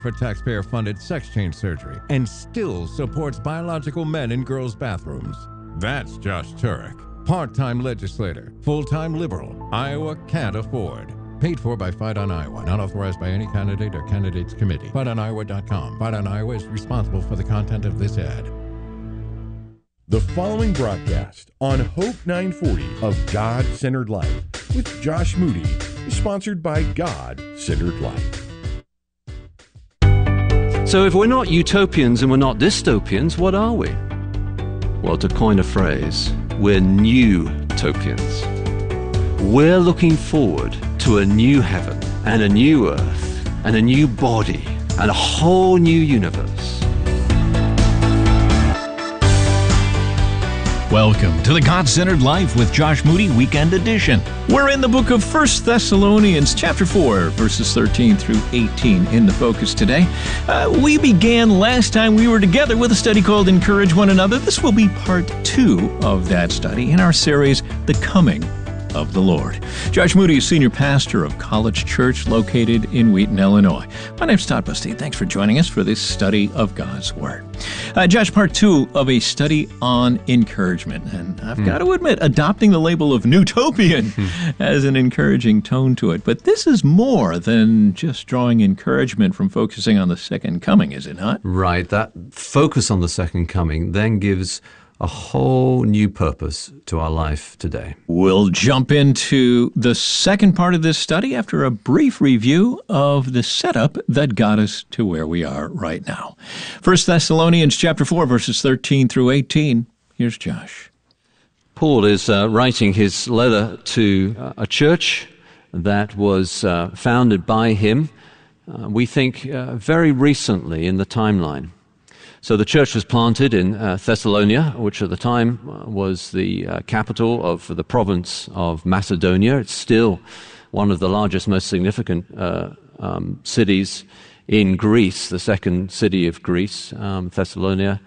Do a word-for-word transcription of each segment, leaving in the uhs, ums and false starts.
for taxpayer-funded sex change surgery and still supports biological men in girls' bathrooms. That's Josh Turek, part-time legislator, full-time liberal. Iowa can't afford. Paid for by Fight on Iowa. Not authorized by any candidate or candidates committee. fight on iowa dot com. Fight on Iowa is responsible for the content of this ad. The following broadcast on Hope nine forty of God-Centered Life with Josh Moody is sponsored by God-Centered Life. So if we're not utopians and we're not dystopians, what are we? Well, to coin a phrase, we're new-topians. We're looking forward to a new heaven and a new earth and a new body and a whole new universe. Welcome to the God-Centered Life with Josh Moody Weekend Edition. We're in the book of First Thessalonians, chapter four, verses thirteen through eighteen in the focus today. Uh, we began last time we were together with a study called Encourage One Another. This will be part two of that study in our series, The Coming of the Lord. Josh Moody is senior pastor of College Church located in Wheaton, Illinois. My name's Todd Bustine. Thanks for joining us for this study of God's Word. Uh, Josh, part two of a study on encouragement. And I've mm. got to admit, adopting the label of Newtopian mm. has an encouraging tone to it. But this is more than just drawing encouragement from focusing on the second coming, is it not? Right. That focus on the second coming then gives a whole new purpose to our life today. We'll jump into the second part of this study after a brief review of the setup that got us to where we are right now. First Thessalonians chapter four, verses thirteen through eighteen. Here's Josh. Paul is uh, writing his letter to uh, a church that was uh, founded by him, uh, we think, uh, very recently in the timeline. So the church was planted in uh, Thessalonia, which at the time uh, was the uh, capital of the province of Macedonia. It's still one of the largest, most significant uh, um, cities in Greece, the second city of Greece, um, Thessalonia.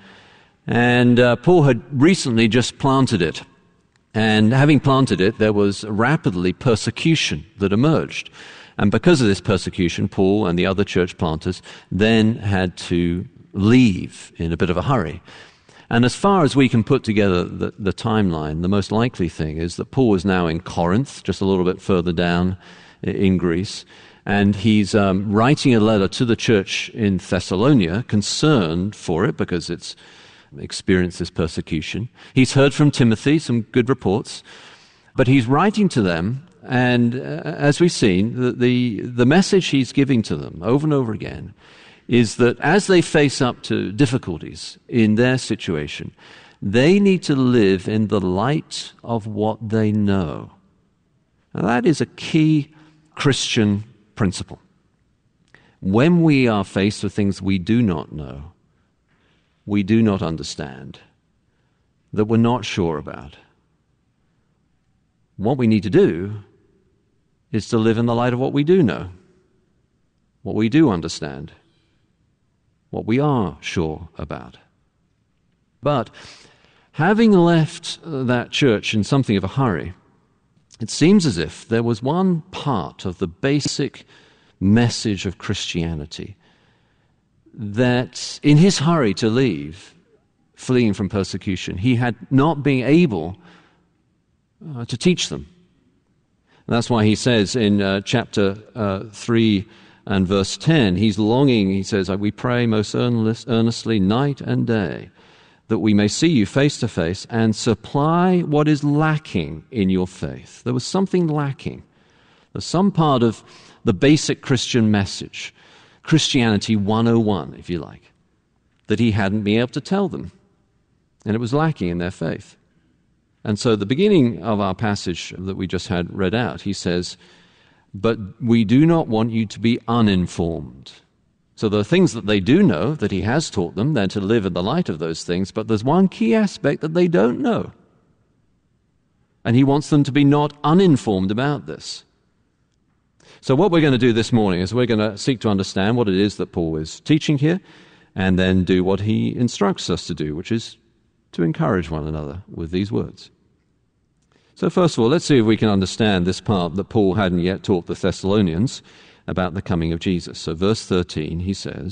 And uh, Paul had recently just planted it. And having planted it, there was rapidly persecution that emerged. And because of this persecution, Paul and the other church planters then had to leave in a bit of a hurry. And as far as we can put together the, the timeline, the most likely thing is that Paul is now in Corinth, just a little bit further down in Greece, and he's um, writing a letter to the church in Thessalonia, concerned for it because it's experienced this persecution. He's heard from Timothy some good reports, but he's writing to them, and uh, as we've seen, the, the, the message he's giving to them over and over again is that as they face up to difficulties in their situation, they need to live in the light of what they know. Now, that is a key Christian principle. When we are faced with things we do not know, we do not understand, that we're not sure about, what we need to do is to live in the light of what we do know, what we do understand, what we are sure about. But having left that church in something of a hurry, it seems as if there was one part of the basic message of Christianity that in his hurry to leave, fleeing from persecution, he had not been able uh, to teach them. And that's why he says in uh, chapter uh, three and verse ten, he's longing, he says, we pray most earnestly night and day that we may see you face to face and supply what is lacking in your faith. There was something lacking. There's some part of the basic Christian message, Christianity one oh one, if you like, that he hadn't been able to tell them. And it was lacking in their faith. And so the beginning of our passage that we just had read out, he says, but we do not want you to be uninformed. So there are things that they do know, that he has taught them, they're to live in the light of those things, but there's one key aspect that they don't know. And he wants them to be not uninformed about this. So what we're going to do this morning is we're going to seek to understand what it is that Paul is teaching here, and then do what he instructs us to do, which is to encourage one another with these words. So first of all, let's see if we can understand this part that Paul hadn't yet taught the Thessalonians. about the coming of Jesus. So verse thirteen, he says,